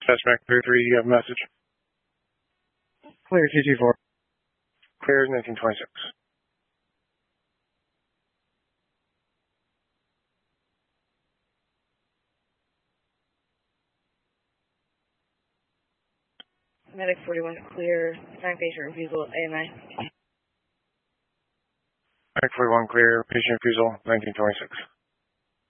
Suspect clear 3, you have a message. Clear 224. Clear 1926. Medic 41 clear, 9 patient refusal, AMI. Medic 41 clear, patient refusal, 1926.